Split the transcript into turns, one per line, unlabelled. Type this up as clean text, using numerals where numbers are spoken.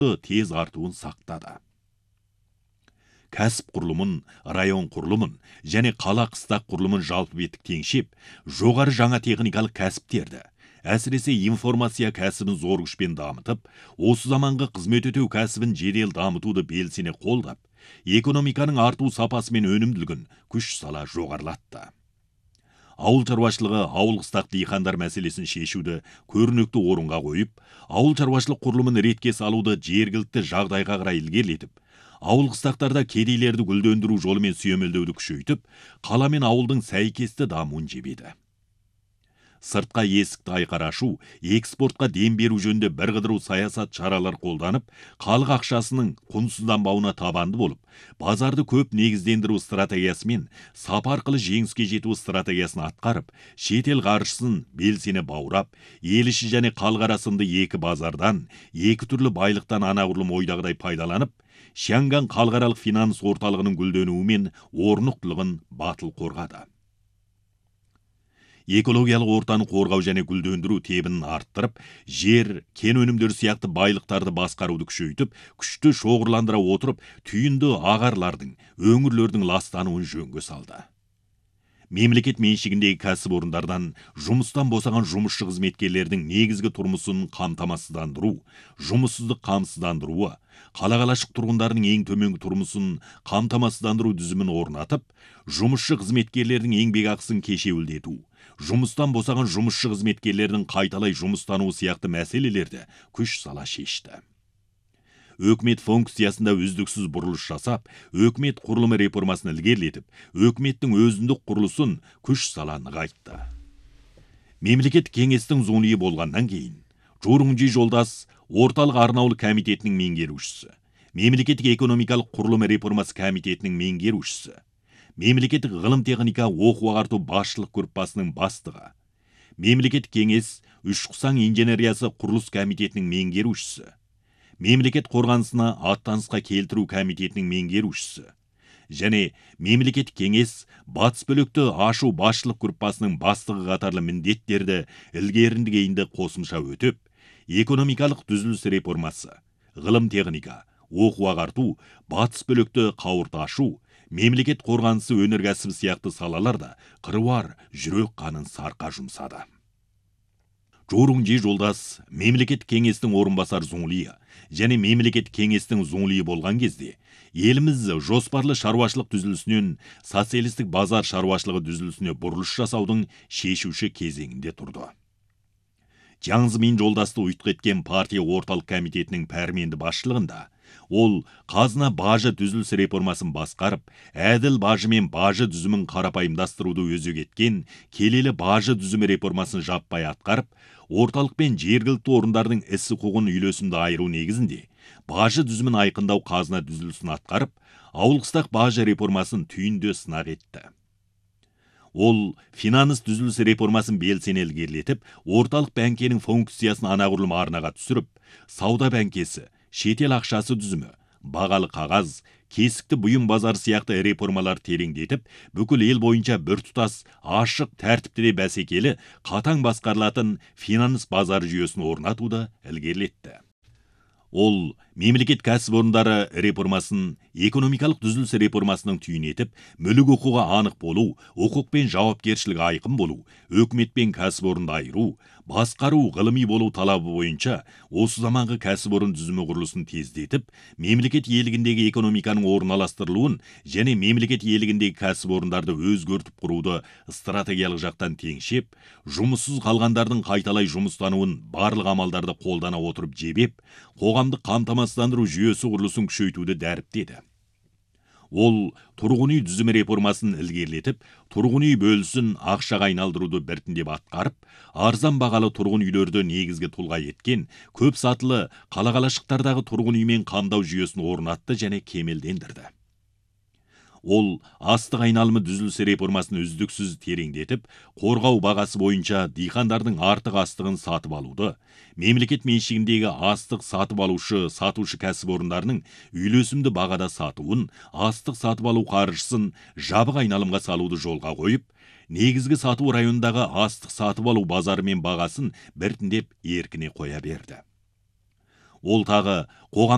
тез артуын сақтады. Кәсіп құрылымын, район құрылымын және қала қыстақ құрылымын жалпы беттік теңшеп, жоғары жаңа техникалық кәсіптерді, әсіресе информация кәсібін зор күшпен дамытып, осы заманғы қызмет өтеу кәсібін жедел дамытуды белсене қолдап, экономиканың арту сапасы мен өнімділігін күш сала жоғарылатты. Ауыл шаруашылығы, ауыл қыстақ диқандар мәселесін шешуді көрнекті орынға қойып, ауыл шаруашылық құрылымын ретке салуды жергілікті жағдайға қарай ілгерілетіп, ауыл қыстақтарда кедейлерді гүлдендіру жолымен сүйемелдеуді күшейтіп, қала мен ауылдың сәйкесті дамуын жебеді. Сыртқа есікті айқара ашу, экспортқа дем беру жөнінде бірқыдыру саясат шаралар қолданып, халық ақшасының құнсызданбауына табанды болып, базарды көп негіздендіру стратегиясы мен сапа арқылы жеңіске жету стратегиясын атқарып, шетел қаржысын белсене баурап, ел іші және қалғара сынды екі базардан, екі түрлі байлықтан анағұрлым ойдағыдай пайдаланып, Шанган халықаралық финанс орталығының гүлденуі мен орнықтылығын батыл қорғады. Экологиялық ортаны қорғау және гүлдендіру тебінін арттырып, жер, кен өнімдері сияқты байлықтарды басқаруды күшейтіп, күшті шоғырландыра отырып, түйінді ағарлардың, өңірлердің ластануын жөнге салды. Мемлекет меншігіндегі кәсіпорындардан жұмыстан босаған жұмысшы қызметкерлердің негізгі тұрмысын қамтамасыздандыру, жұмыссыздық қамсыздандыруы, қала-қалашық тұрғындарының ең төменгі тұрмысын қамтамасыздандыру дүзімін орнатып, жұмысшы қызметкерлердің еңбек ақысын кешеуілдету, жұмыстан босаған жұмысшы қызметкерлердің қайталай жұмыстануы сияқты мәселелерді күш сала шешті. Өкімет функциясында үздіксіз бұрылыс жасап, өкімет құрылымы реформасын ілгерілетіп, өкіметтің өзіндік құрылысын күш сала нығайтты. Мемлекет кеңестің зоңлиы болғаннан кейін, Жорунжи Жолдас орталық арнаулы комитетінің меңгерушісі, мемлекеттік экономикалық құрылымы реформасы комитетінің меңгерушісі, мемлекеттік ғылым техника оқу-ағарту басшылық группасының бастығы, мемлекеттік кеңес Үшқұсаң инженериясы құрылыс комитетінің меңгерушісі, мемлекет қорғанысына аттанысқа келтіру комитетінің меңгерушісі және мемлекеттік кеңес батыс бөлікті ашу басшылық группасының бастығы қатарлы міндеттерді ілгерінді кейінді қосымша өтіп, экономикалық түзіліс реформасы, ғылым техника, оқу-ағарту, батыс бөлікті қауырт ашу, мемлекет қорғанысы өнеркәсібі сияқты салаларда қыруар жүрек қанын сарқа жұмсады. Жорунжи Жолдас мемлекет кеңестің орынбасар зоңлиы және мемлекет кеңестің зоңлиы болған кезде, еліміз жоспарлы шаруашылық түзілісінен социалистік базар шаруашылығы түзілісіне бұрылыс жасаудың шешуші кезеңінде тұрды. Жаңзымен Жолдасты ұйытқы еткен партия орталық комитетінің пәрменді басшылығында, ол қазына бажы түзіліс реформасын басқарып, әділ бажы мен бажы түзімін қарапайымдастыруды өзек еткен келелі бажы түзімі реформасын жаппай атқарып, орталық пен жергілікті орындардың ісі құқығын үйлесімді айыру негізінде бажы түзімін айқындау қазына түзілісін атқарып, ауыл қыстақ бажы реформасын түйінді сынақ етті. Ол финанс түзіліс реформасын белсене ілгерілетіп, орталық бәңкенің функциясын анағұрлым арнаға түсіріп, сауда бәңкесі, шетел ақшасы түзімі, бағалы қағаз, кесікті бұйым базар сияқты реформалар тереңдетіп, бүкіл ел бойынша біртұтас, ашық, тәртіпті де бәсекелі, қатаң басқарылатын финанс базар жүйесін орнатуды ілгерілетті. Ол мемлекет кәсіпорындары реформасын, экономикалық түзіліс реформасының түйін етіп, мүлік құқығы анық болу, құқық пен жауапкершілігі айқын болу, өкімет пен кәсіпорынды айыру, басқару ғылыми болу талабы бойынша осы заманғы кәсіпорын түзімі құрылысын тездетіп, мемлекет иелігіндегі экономиканың орналастырылуын және мемлекет иелігіндегі кәсіпорындарды өзгертіп құруды стратегиялық жақтан теңшеп, жұмыссыз қалғандардың қайталай жұмыстануын барлық амалдарды қолдана отырып жебеп, қоғамдық қамтамасыздандыру жүйесі құрылысын күшейтуді дәріптеді. Ол тұрғын үй түзімі реформасын ілгерілетіп, тұрғын үй бөлісін ақшаға айналдыруды біртіндеп атқарып, арзан бағалы тұрғын үйлерді негізгі тұлға еткен, көп сатылы қала-қалашықтардағы тұрғын үймен қамдау жүйесін орнатты және кемелдендірді. Ол астық айналымы түзілісі реформасын үздіксіз тереңдетіп, қорғау бағасы бойынша диқандардың артық астығын сатып алуды, мемлекет меншігіндегі астық сатып алушы, сатушы кәсіпорындарының үйлесімді бағада сатуын, астық сатып алу қаржысын жабық айналымға салуды жолға қойып, негізгі сату райондағы астық сатып алу базары мен бағасын біртіндеп еркіне қоя берді. Ол тағы қоғам